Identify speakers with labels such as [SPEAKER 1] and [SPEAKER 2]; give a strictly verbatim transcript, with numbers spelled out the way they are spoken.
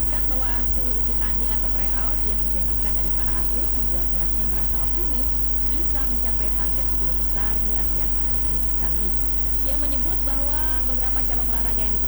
[SPEAKER 1] menjelaskan bahwa hasil uji tanding atau tryout yang menjanjikan dari para atlet membuat pihaknya merasa optimis bisa mencapai target sepuluh besar di ASEAN Para Games kali ini. Ia menyebut bahwa beberapa cabang olahraga yang